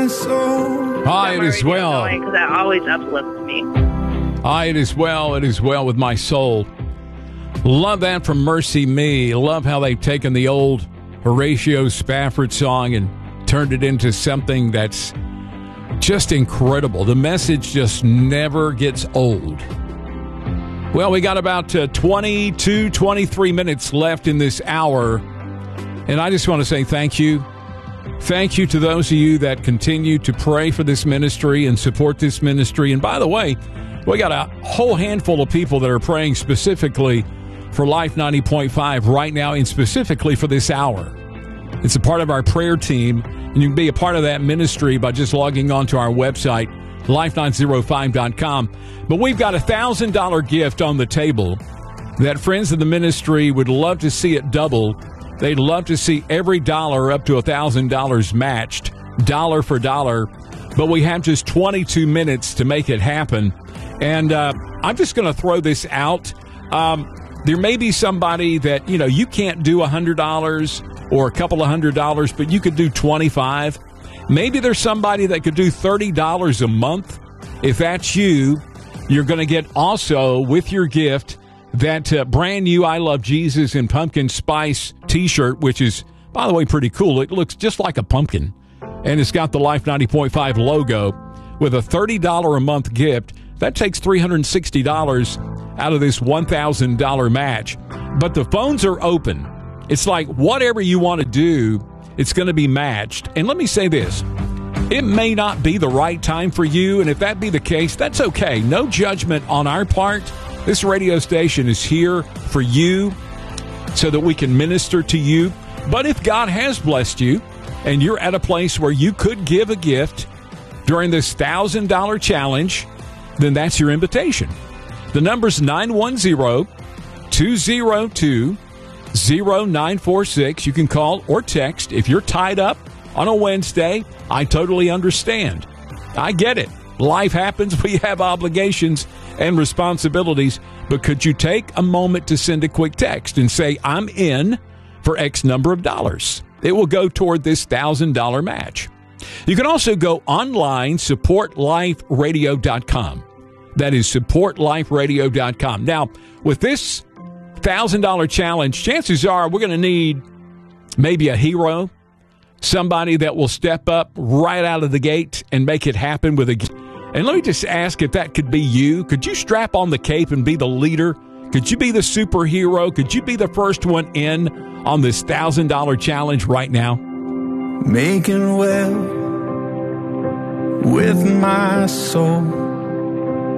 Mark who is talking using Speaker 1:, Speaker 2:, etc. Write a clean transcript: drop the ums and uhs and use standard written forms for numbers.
Speaker 1: soul.
Speaker 2: Hi, it is well.
Speaker 3: Because that always uplifts me.
Speaker 2: Hi, it is well. It is well with my soul. Love that from Mercy Me. Love how they've taken the old Horatio Spafford song and turned it into something that's just incredible. The message just never gets old. Well, we got about 22, 23 minutes left in this hour, and I just want to say thank you. Thank you to those of you that continue to pray for this ministry and support this ministry. And by the way, we got a whole handful of people that are praying specifically for Life 90.5 right now and specifically for this hour. It's a part of our prayer team, and you can be a part of that ministry by just logging on to our website, life905.com. But we've got a $1,000 gift on the table that friends of the ministry would love to see it double. They'd love to see every dollar up to $1,000 matched, dollar for dollar. But we have just 22 minutes to make it happen. And I'm just going to throw this out. There may be somebody that, you can't do $100 or a couple of $100, but you could do $25. Maybe there's somebody that could do $30 a month. If that's you, you're going to get also with your gift that brand new I Love Jesus and Pumpkin Spice t-shirt, which is, by the way, pretty cool. It looks just like a pumpkin, and it's got the Life 90.5 logo. With a $30 a month gift, that takes $360 out of this $1,000 match. But the phones are open. It's like whatever you want to do, it's going to be matched. And let me say this. It may not be the right time for you, and if that be the case, that's okay. No judgment on our part. This radio station is here for you so that we can minister to you. But if God has blessed you and you're at a place where you could give a gift during this $1,000 challenge, then that's your invitation. The number's 910-202-0946. You can call or text. If you're tied up on a Wednesday, I totally understand. I get it. Life happens. We have obligations and responsibilities. But could you take a moment to send a quick text and say, I'm in for X number of dollars? It will go toward this $1,000 match. You can also go online, supportliferadio.com. That is supportliferadio.com. Now, with this $1,000 challenge, chances are we're going to need maybe a hero, somebody that will step up right out of the gate and make it happen with a. And let me just ask if that could be you. Could you strap on the cape and be the leader? Could you be the superhero? Could you be the first one in on this $1,000 challenge right now?
Speaker 1: Making well with my soul.